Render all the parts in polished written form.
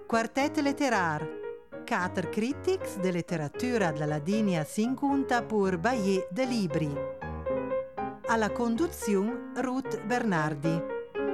Quartet Letterar, Cater Critics de letteratura della Ladinia s'inconta pur Baie de Libri. Alla conduzione Ruth Bernardi.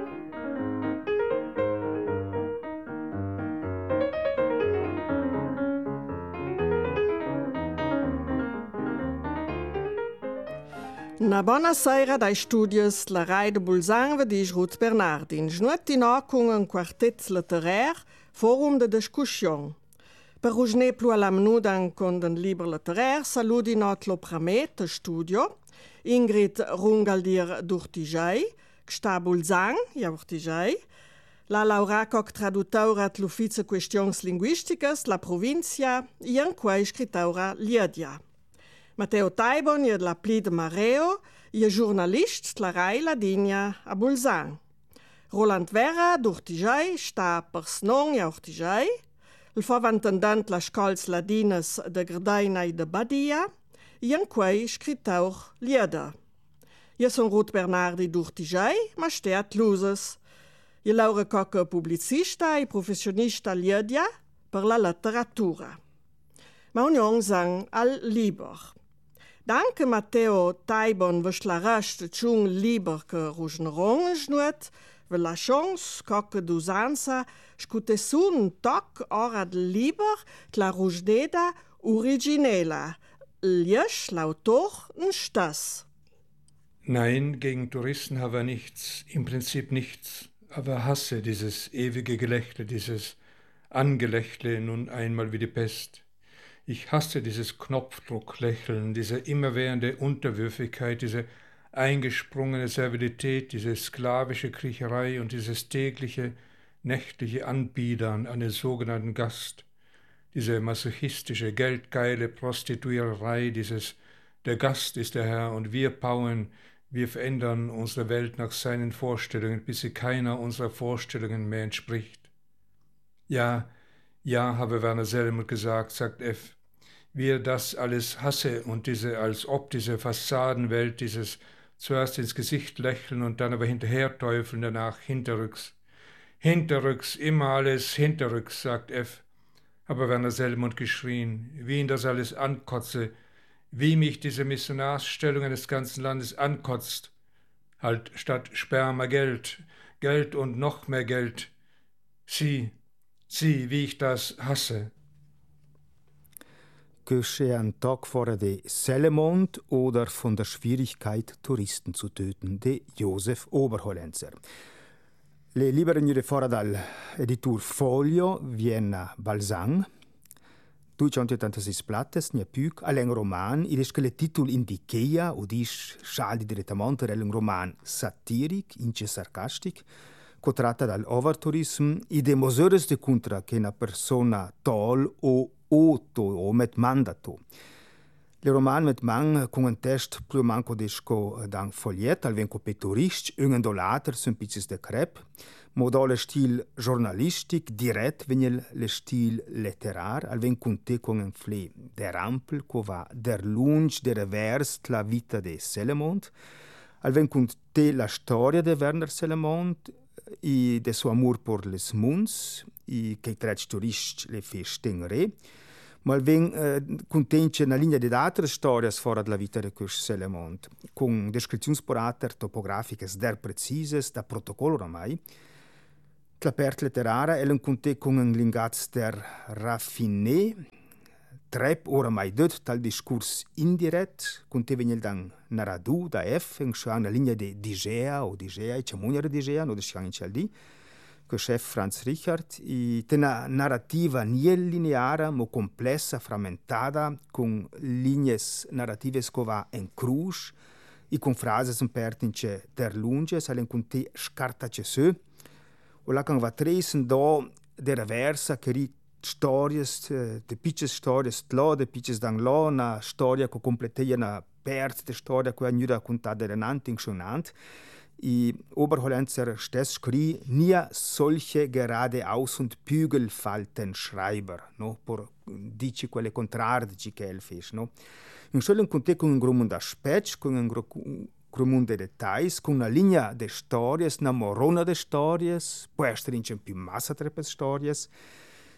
Una buonasera dai studios la Rai de Bolzano di Ruth Bernardin. Snuti no con un quartet letteraire, forum de discussion. Per usne plu alla mnudan con den libro letteraire, saludi not lo pramet studio. Ingrid Rungaldir Durtijai, sta Bolzano, ja Durtijai. La lauracoc tradutora l'Ufficio Questions Linguisticas, la provincia, ian quai scrittaura Liedia. Matteo Taibon je la Plid Mareo, je journalist la Rai Ladinia a Bolzano. Roland Vera d'Urtijai sta per snon a Urtijai, il favantendant la scols ladines de Grdaina de Badia, e en quei scrittaur Lieda. Je son Ruth Bernardi d'Urtijai, ma steat Luses. Je laure coca publicista e professionista Liedia per la letteratura. Ma union sang al liber. Danke Matteo Taibon vășlarăște ciun liber că rujneronge snuet, ve la chance coque d'usanza scute sun toc ora de liber la rujdeda originela, liesch l'autor nstas. Nein, gegen Touristen habe er nichts, im Prinzip nichts, aber hasse dieses ewige Gelächter, dieses Angelächle nun einmal wie die Pest. Ich hasse dieses Knopfdrucklächeln, diese immerwährende Unterwürfigkeit, diese eingesprungene Servilität, diese sklavische Kriecherei und dieses tägliche, nächtliche Anbiedern an den sogenannten Gast, diese masochistische, geldgeile Prostituiererei, dieses der Gast ist der Herr und wir bauen, wir verändern unsere Welt nach seinen Vorstellungen, bis sie keiner unserer Vorstellungen mehr entspricht. Ja, habe Werner Selmer gesagt, sagt F. Wie er das alles hasse und als ob diese Fassadenwelt, dieses zuerst ins Gesicht lächeln und dann aber hinterher teufeln, danach hinterrücks. Hinterrücks, immer alles hinterrücks, sagt F. Aber Werner Selmund geschrien, wie ihn das alles ankotze, wie mich diese Missionarsstellung eines ganzen Landes ankotzt. Halt statt Sperma Geld, Geld und noch mehr Geld. Sieh, wie ich das hasse. Kösche ein Tag vor de Sellemond oder von der Schwierigkeit, Touristen zu töten, de Josef Oberhollenzer. Le libere venire fuori dall'editur Folio, Vienna, Balzan. 286 plattes, ne più, un roman, ed è che il titolo indica, o dice, scialdi direttamente, è un roman satiric, ince sarcastic, che tratta dall'overtourism e de misures de contra che una persona tol o auto o met mandato. Il roman met man con un test più manco desco dan fogliet, al venco pe turisti, un later sunt pizzis de crep, modale stil journalistic, dirett venil le stil letterar, al venco un te con un fle der ampel, co va der lunge, der revers, la vita de Sellemond, al venco un te la storia de Werner Sellemond, e de suo amor por les munds, e che trec turisti le fe stengere, ma contiene una linea di altre storie fuori dalla vita di questo Sellemond, con descrizioni topografiche der precise, da protocollo oramai. La parte letteraria è un conte con un linguaggio der raffiné, trep oramai detto tal discorso indirett, conte venil dan narradu da F, una linea di Digea o Digea, e c'è Digea, no desciang in cialdi, che chef Franz Richard, e una narrativa non lineare, ma complessa, frammentata, con linee narrative che va in cruz, e con frasi pertinenti der lunge, salen con te scartace su, o la can va tresen da der reversa, che ri storie, de piccole storie là, de piccole dan là, una storia che completeia una perte de storia che ognuno raccontata renant ingionant. I Oberhollenzer stess schrie nie solche geradeaus und Bügelfaltenschreiber, no, por dici quelle contrardici che el fes, no. In solchen conte con un grumund aspect, con un grumund de detalls, con una linea de stories, una morona de stories, può essere in più massa trepe stories,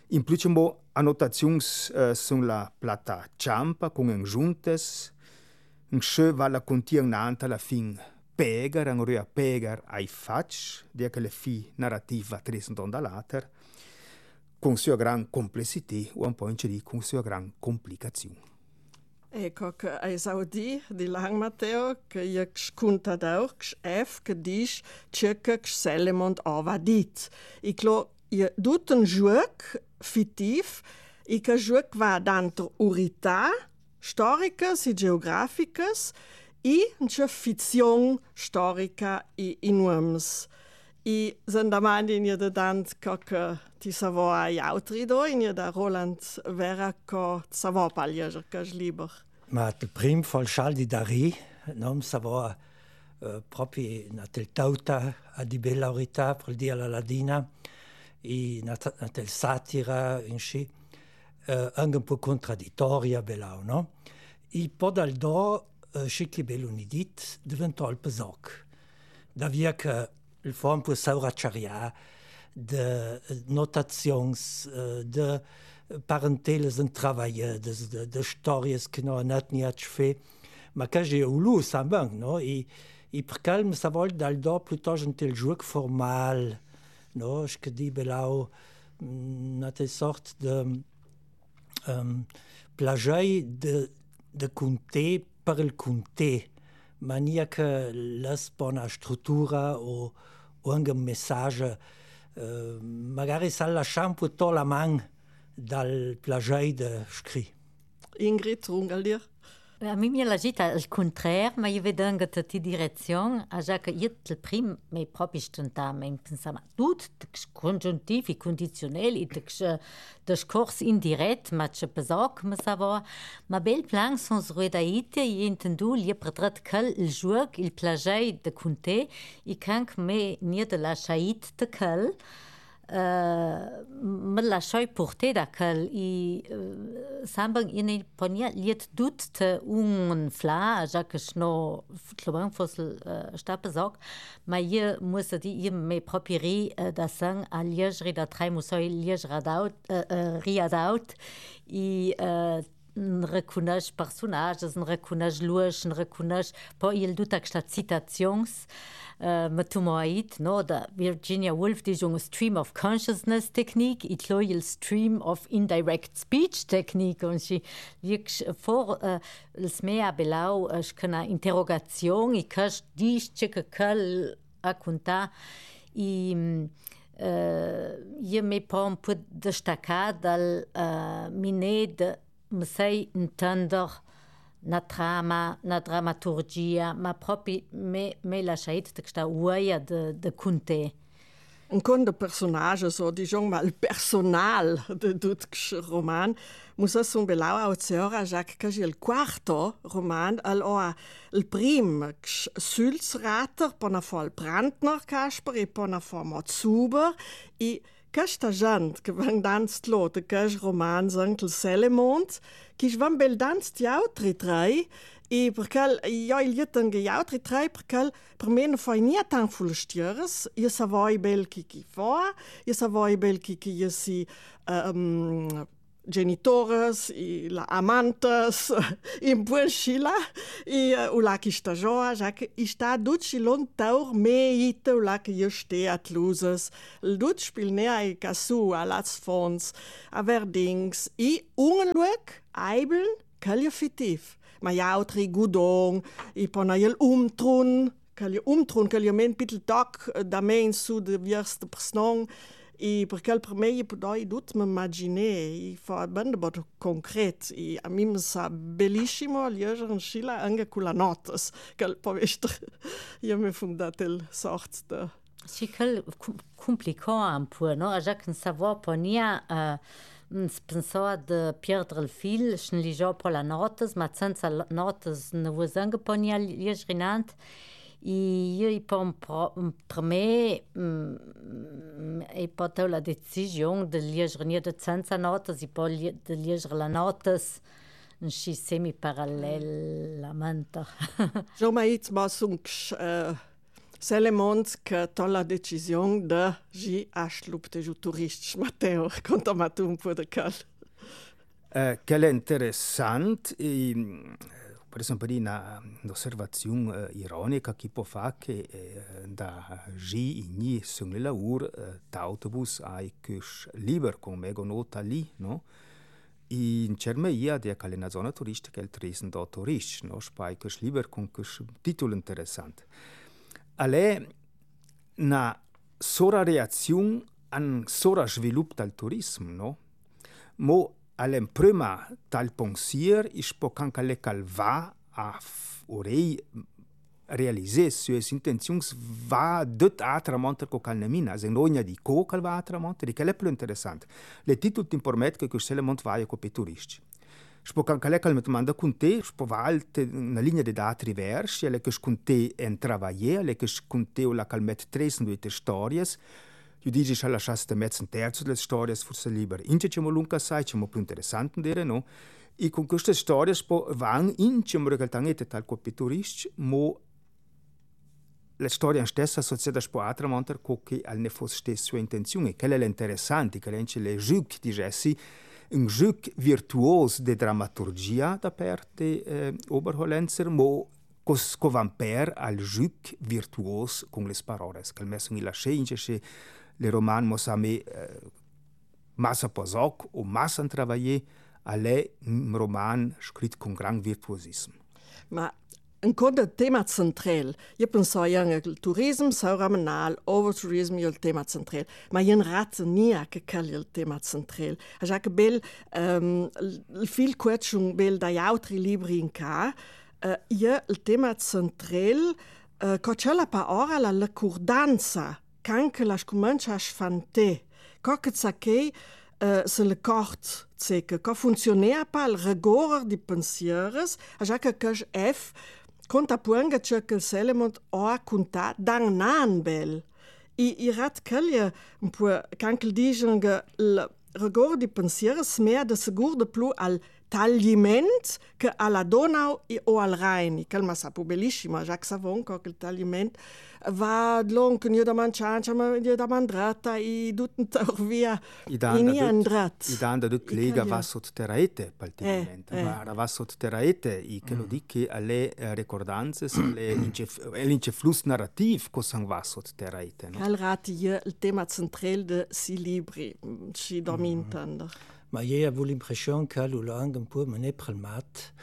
Implicamo annotazioni sulla plata ciampa con un giuntes, un che vale contiene nanta alla fin pegar, un rea pegar ai fac, dia che le fi narrativa triston da later, con sua gran complessità o un po' in con sua gran complicazione. Ecco che ai saudi di lang Matteo che io sconta auch che dice che Selemond avadit. Ich glaube, ihr tut ein Joc fiktiv, e che joc va danto urità storicas e geograpicas e una fizione storica e inuams. E sen domandi in da dant che ti savo ai altri do in da Roland vera che savo palieger che lieber. Ma il primo falscial di Dari non savo proprio natel tauta a di bella verità per dire la ladina e natel satira in sci anche un po' contraddittoria belau, no? E poi dal do scicli bellunidit diventò il pesoc. Da via che il form per sauracciaria de notazions de parenteles en travaille de stories che no net niat fe ma che j'ai ulu sambang no e per calme sa vol dal do plutôt un tel joc formal no che di belau na te sort de plagiai de comté per il comté mania che las bona struttura o un messaggio magari sa lasciare un po' la man dal plagiai de scri. Ingrid, Rungaldir? A mi mi l'agita al contraire, ma io vedo anche tutte direzioni, a già che io il primo mi proprio stentava, mi pensava tutto congiuntivi, condizionali, discorsi indiretti, ma c'è pesò, come savo, ma bel plan sono sruedaite, io intendo li pretrat quel il gioc, il plagiai de conte, e canc me nie de la chait de quel, me lasciai porter da quel e sambang in ponia liet dut te un fla ja che no klobang fosel sta besog ma je muss die me propieri da sang a liegri da drei musoi liegra daut riadaut e reconnaît personnages, reconnaît luas, reconnaît poi il dut aquesta citations matumoid no da Virginia Woolf die junge stream of consciousness technique et loyal stream of indirect speech technique und sie vor els mea belau kana interrogation e kas di cheke kal a conta e je me pas un peu destacar dal miné me sei entender na trama, na dramaturgia, ma proprio me la scelta che sta uaia de conte. Un con de personage, so diciamo mal personal de tutto roman, muss es un belau auziora Jacques che il quarto roman allora il prim Sülzrater pona fol Brandner Kasper e pona fol Mozzuber e questa gente che van danst lo de quest roman Sankt Selemond che van bel danst di altri tre e perché io il jetan ge altri tre perché per me non fai niente tan full stieres io savoi bel chi fa io savoi bel chi io si genitores e la amantes in buon scila e ula che sta joa ja che sta duci lontaur me ite ula che io ste at loses il duc spil ne ai casu alats fons a verdings e ungenluek eibeln kalifitief ma ja altri gudong e pona il umtrun kalio men pitel doc da men su de wirste persnon e perché per me io poi tutto mi immaginare e fa bene molto concreto e a me mi sa bellissimo leggere in Scilla anche con la notas che poi io mi fondato il sorte de sì che complicato un po' no a già che non sapevo ponia pensava di perdere il fil non leggevo per la notas ma senza notas non vuoi anche ponia leggere in ant e io per me e poi la decisione di leggere senza notas e poi di leggere la notas in semi parallelamente. Già mai ma Selemont che tolla decisione de gi aslupte ju turists Matteo conta ma tu un po' de cal. Che è interessante, per esempio un'osservazione ironica che può fare che da gi in sul lavoro d'autobus ai che lieber come nota lì, no? In Cermeia di che una zona turistica il tresen da turisti, no? Spai che lieber con che titolo interessante. Alle una sora reazione an sora sviluppo del turismo, no? Mo allem prima tal pensier ich po kan kale va a orei realiser sues intentions va dot atramonter co calnemina se noia di co cal va atramonter che è più interessante le titoli impormet che Selemont va a copi turisti spo kan kale cal met manda con te spo valte una linea de dati versi le che con te en travailler le che con te la calmet tres nuite stories. Io dici che lasciaste mezzo un terzo delle storie forse libere. Ince c'è lunga sai, c'è più interessante dire, no? E con queste storie vanno ince mo realmente tal copi turisti, mo le storie stesse associate a altre monter che al ne fosse stessa sua intenzione. Che è interessante, che è le giochi di Jesse, un gioco virtuoso di drammaturgia da parte Oberhollenzer, mo coscovampere al gioco virtuoso con le parole. Che il messo in la scienza, le roman mosame massa posoc o massa travailler alle un roman scritto con gran virtuosismo. Ma ancora il tema centrale. Io penso che il turismo sarà manal, overtourismo è il tema centrale. Ma io non razzo niente che è il tema centrale. È già che bel il fil quetchung bel dai altri libri in ca. Il tema centrale che c'è la paura la curdanza. Canche las cumanchas fante. Coque tsaque se le cort tseque. Co funzionea pa il rigore di pensieres, a già che F conta puanga che il Selemont o conta dan nan bel. I rat calia un po' canche dicono che il rigore di pensieres mehr de segur de plu al tagliment che alla Donau o al Rhein. Calma sapo bellissimo, già che savon che il tagliment va longo io da manciancia ma io da mandrata i tutten via in andrat i danda dut lega va sotterraete praticamente va sotterraete i che lo dice alle ricordanze l'ince fluss narrativ cos'an va sotterraete no al rat il tema central de si libri ci dominando ma io avevo l'impressione che lo lang un po' me prelmat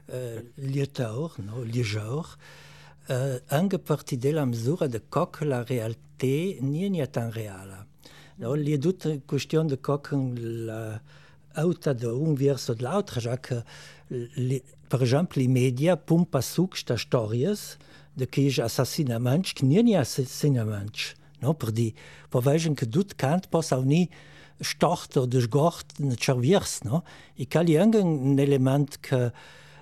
lietor no lietor anche parti della misura de coc la realtà non è tan reale. No, è tutta questione di coc la auta da un verso dall'altro, già che per esempio i media pumpa su queste storie di chi è assassinamento, che non è assassinamento. No, per vedere che tutto canto possa ogni storto o sgort non servirs, no? E che è anche un elemento che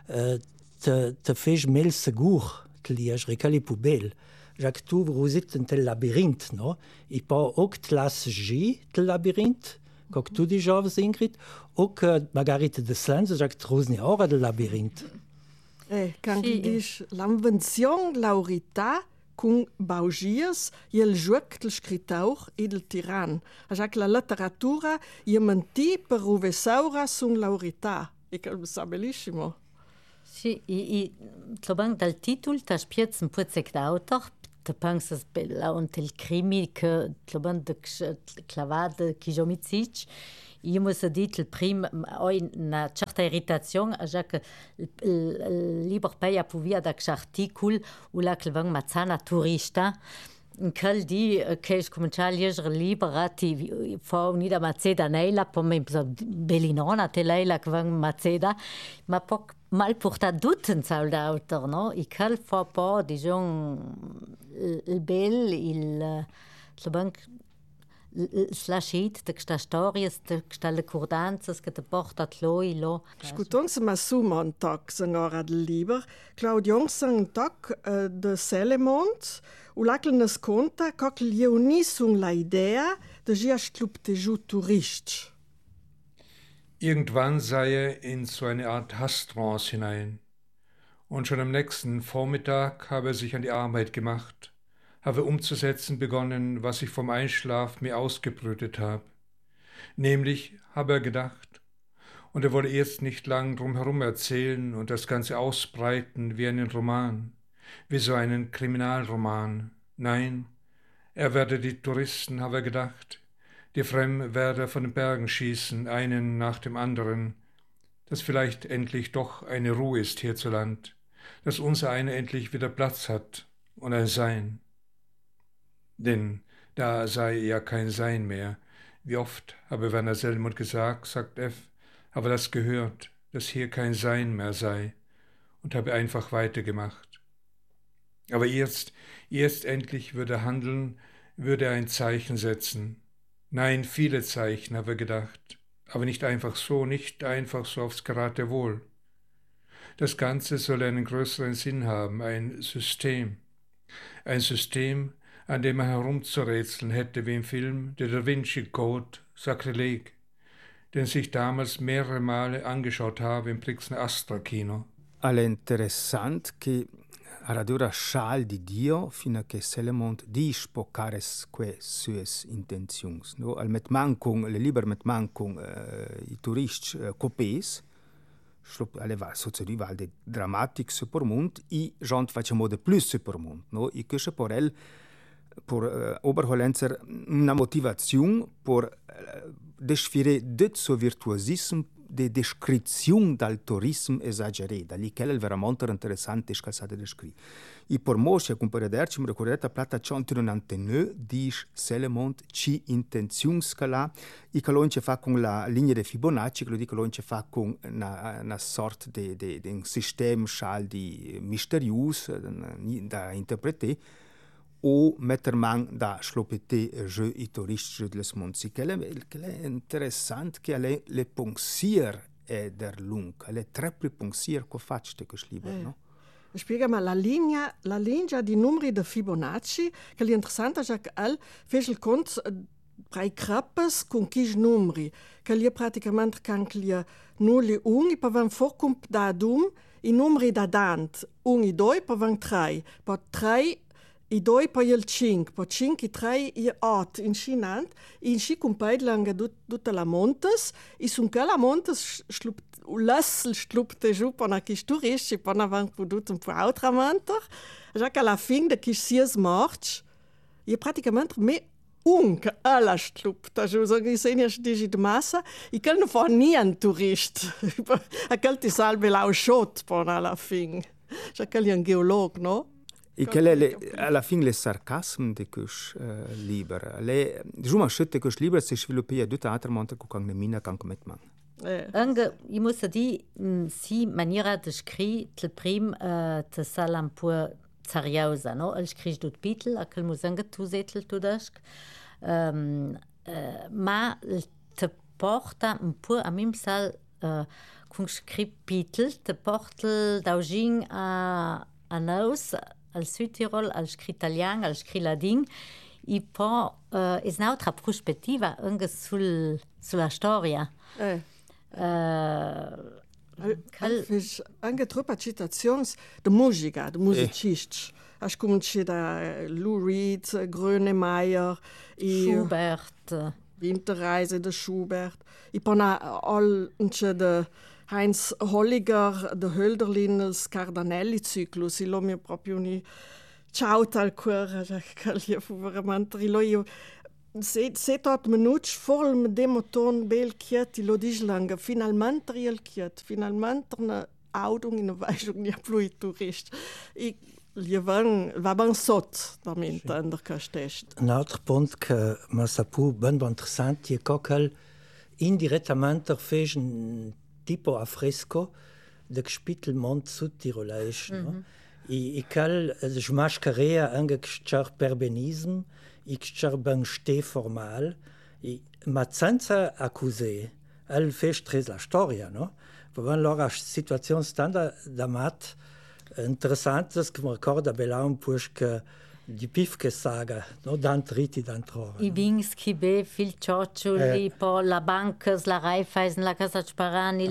te fai meno sicuro. Liège recali poubelle. Jacques tu rosit in tel labyrinthe, no? I pa ook tlas G tel labyrinthe, kok tu di jovs Ingrid, ook magari te descens, Jacques trosni ora del labyrinthe. Quand tu dis l'invention laurita con baugies e il joc del scrittaur e del tiran. Jacques la letteratura e menti per uvesaura sun laurita. E che è bellissimo. Sì, trovo dal titolo ti spiazza un po' d'autor, ti pensi a un tel crimi che trovo di clavate che io mi dici, io mi sono detto prima ho una certa irritazione, già che il libro poi ha pubblicato questo articolo, o la che vengono mazzana turista, quel di che io cominciai a leggere libri ti fa un'ida mazzeda neila, per me bellinona te leila che vengono mazzeda, ma poco mal portat tutten d'autor, no? I cal fa po, diciamo, il bel, il slashit de questa storia, de questa ricordanza che te porta lo. Scutons ma suma un toc senora del liber, Claudion sang toc de Selemont, u laclenes conta coc leunisung la idea de gia club de ju turist. Irgendwann sei er in so eine Art Hasstrance hinein. Und schon am nächsten Vormittag habe er sich an die Arbeit gemacht, habe umzusetzen begonnen, was ich vom Einschlaf mir ausgebrütet habe. Nämlich, habe er gedacht, und er wollte erst nicht lang drumherum erzählen und das Ganze ausbreiten wie einen Roman, wie so einen Kriminalroman. Nein, er werde die Touristen, habe er gedacht, die Frem werde von den Bergen schießen, einen nach dem anderen, dass vielleicht endlich doch eine Ruhe ist hierzuland, dass unser eine endlich wieder Platz hat und ein Sein. Denn da sei ja kein Sein mehr. Wie oft habe Werner Selmund gesagt, sagt F., aber das gehört, dass hier kein Sein mehr sei, und habe einfach weitergemacht. Aber erst endlich würde er handeln, würde er ein Zeichen setzen. Nein, viele Zeichen, habe er gedacht, aber nicht einfach so aufs Geratewohl. Das Ganze soll einen größeren Sinn haben, ein System, an dem er herumzurätseln hätte wie im Film Der Da Vinci Code, Sakrileg, den sich damals mehrere Male angeschaut habe im Brixner Astra Kino. È interessante che radura schal di Dio fino a che Selemont dice pocares que sues intentions. No? Al met mancung, le liber met mancung i turisti copes, alle va socio val de dramatic super mund, i jont facciamo de plus super mund. No? I che por el por Oberhollenzer una motivazione per desfire det so virtuosism de descrizione dal turismo esageré, da lì che è veramente interessante scalzate descri. I por moscia comparaderci mi ricordate plata chantino nantene dis Selemont ci intenzions cala i calonce fa con la linea de Fibonacci, che lo dico calonce fa con una sorta de un sistema schal di misterius da interpreter o metter man da schlopete jeu i turisti des monzi che è interessant che le pensier è der lung le triple pensier co facte che schliber no spiega ma la linea di numeri de Fibonacci che è interessante è che al fece il conto bei Krappes con quis numeri che li praticamente can li nulli un per van vorkommt da dum i numeri da dant un i doi per van tre per tre i doi poi il 5, poi 5 i 3 i 8 in Chinant, in Chi compaid langa tutta la montes, i sun che la montes l'essel slupte giù per una chis turisti, per una van prodotto un po' autramanter, già che alla fine de chis sies march, i praticamente me che alla slupta giù, so che se ne digi de massa, i che non fa niente turist, a che ti salve la shot per alla fine, già che è un geolog, no? E che alla fine le sarcasme de quel libro, le giuma scelte quel libro si sviluppa tutta altra monta con una mina con come man. Anche io musso di si maniera de scri il prim te salam pur zariosa, no? Il scri dut pitel, a quel musanga tu setel tu dask. Ma te porta un pur a mim sal con scri pitel, te porta daugin a naus al Südtirol, al scri italiano, al scri ladin, e poi è un'altra prospettiva anche sulla storia. Anche troppa citazioni di musica, di musicisti. Als comincia da Lou Reed, Grönemeyer, Schubert. Winterreise de Schubert. E poi all de Heinz Holliger, de Hölderlin, il Cardanelli-Cyclus, io mi proprio un ciao tal cuore, che fu veramente io se tot minuts vol de moton bel kiet, lo dis lang, finalmente riel kiet, finalmente una Audung in una Weisung nie plus Tourist. Va ben sot da mente in der Kastest. Un altro punto che mi sa pu ben interessante è che indirettamente fece un tipo a fresco de Kapitel Mont Südtirolaisch, no? I cal smascarea anche char perbenism, i char ben ste formal, ma senza accuse. Al fece tres la storia, no? Van loro situazione standa da mat interessante che mi ricorda bella un po' che die Pifke-Saga, no? Dan Triti, dan Trova. I Vinski be, fil Cioccioli, po la Bancas, la Raiffeisen, la Casa Sparani,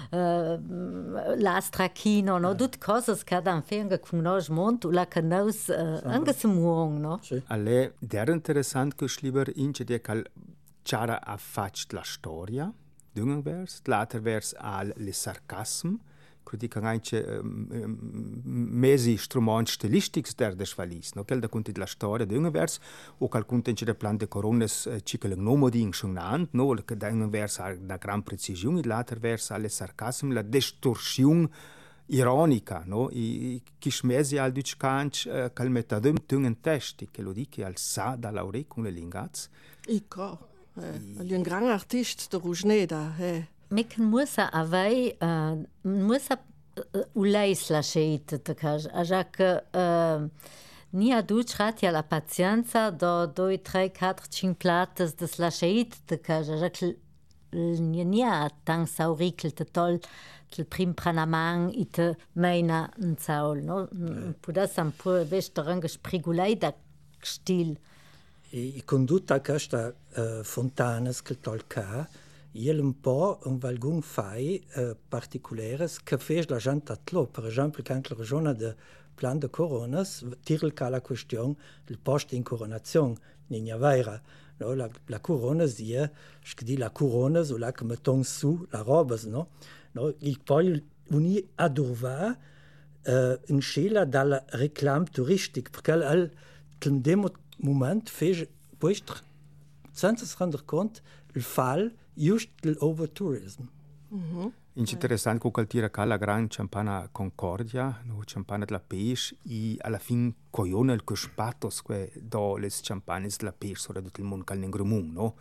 la Strachino, no? Tutte cose che dan fenga conosce molto, la che nos anche se muoiono, no? Alle der interessant geschrieben, ince de cal Ciara ha fatto la storia, d'un vers, l'altro vers al le sarcasm, quindi che anche mesi strumenti stilistici der des valis, no? Quel da conti la storia d'un vers, o cal conti de plan de corones cikel nomoding schon nant, no? Che d'un vers ha da gran precisione, l'altro vers al le sarcasm, la distorsione ironica, no? I mesi al duccanch cal metadum tungen testi, che lo dice al sa da laure con le lingaz. Icco. È un gran artista, der Rusneda. Mekan musa avei musa uleis la sceita te kaj aja che ni aduc rati alla pazienza do 2 3 4 5 plates des la sceita te kaj aja che ni a tan saurikel te tol il prim pranamang it meina n saul no pudas am pur vesterang sprigulei da stil I condotta questa fontanas che tolca un po' un valgun fai particulares che fece la gente atlo, per esempio che anche la regione de plan de coronas tirel ca la questione del posto in coronazione ninja vera no la corona sia che la corona so la che metton su la robes no il poi uni adurva in scela dal reclam turistic perché al demo moment fece poi senza si rendere conto il fall just dell'overtourism. Interessant co caltira ca la gran Campana Concordia, no Campana de la Peix i alla fin coione il cuspatos que do les campanes de la Peix sora del mond cal nengrum, no?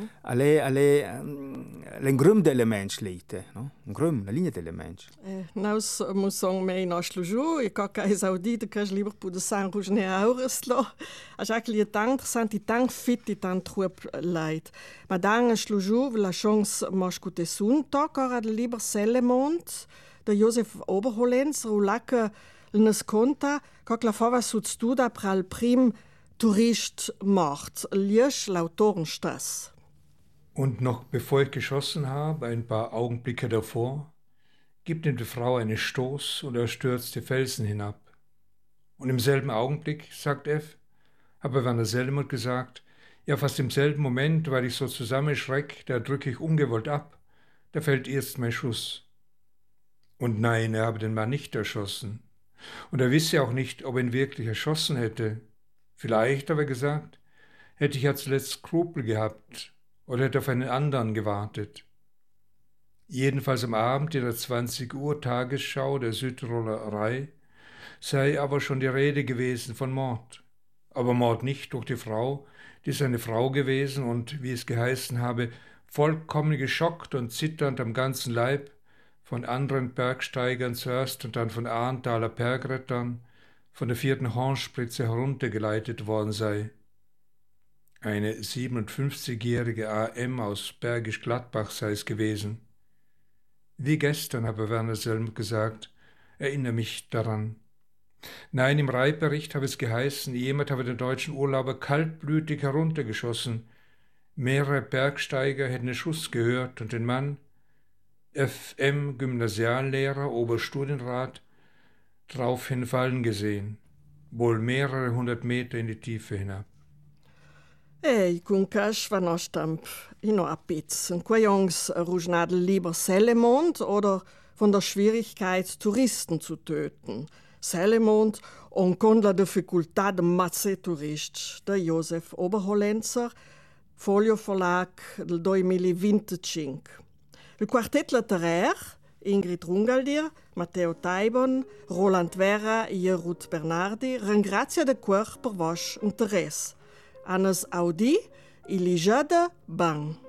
L'engrum delle mensch leite, no? Ngrum, la linea delle mensch. Naus musong mei nas lujo, e ca is audite que lieber pu de San Rouge aures lo. A chaque li tant sant i tant fit i tant trop leid. Ma dan lujo la chance mascute sun tocca lieber Sellemond, der Josef Oberholenzer, o lacke nes conta, ca la fava studa pral prim Tourist macht, liesch l'Autorenstraß. Und noch bevor ich geschossen habe, ein paar Augenblicke davor, gibt ihm die Frau einen Stoß und er stürzt die Felsen hinab. Und im selben Augenblick, sagt F., habe Werner Sellemond gesagt, ja fast im selben Moment, weil ich so zusammenschreck, da drücke ich ungewollt ab. Da fällt erst mein Schuss. Und nein, er habe den Mann nicht erschossen. Und er wisse auch nicht, ob er ihn wirklich erschossen hätte. Vielleicht, habe er gesagt, hätte ich ja zuletzt Skrupel gehabt oder hätte auf einen anderen gewartet. Jedenfalls am Abend in der 20 Uhr Tagesschau der Südtirolerei sei aber schon die Rede gewesen von Mord. Aber Mord nicht durch die Frau, die ist eine Frau gewesen und, wie es geheißen habe, vollkommen geschockt und zitternd am ganzen Leib, von anderen Bergsteigern zuerst und dann von Ahrenthaler Bergrettern, von der 4. Hornspritze heruntergeleitet worden sei. Eine 57-jährige AM aus Bergisch Gladbach sei es gewesen. Wie gestern, habe Werner Sellemond gesagt, erinnere mich daran. Nein, im Reitbericht habe es geheißen, jemand habe den deutschen Urlauber kaltblütig heruntergeschossen. Mehrere Bergsteiger hätten den Schuss gehört und den Mann, FM Gymnasiallehrer, Oberstudienrat, draufhin fallen gesehen, wohl mehrere 100 Meter in die Tiefe hinab. Con cash va nos temp in a Pitz. Und qua Jungs Rusnadel lieber Sellemond oder von der Schwierigkeit, Touristen zu töten. Sellemond und con la difficoltà de mazze Tourist, der Josef Oberholenzer, Folio Verlag del 2025. Il quartet letteraire, Ingrid Rungaldir, Matteo Taibon, Roland Vera e Ruth Bernardi, ringrazia de cuor per vos interesse. Anas Audi, Ilijada Bang.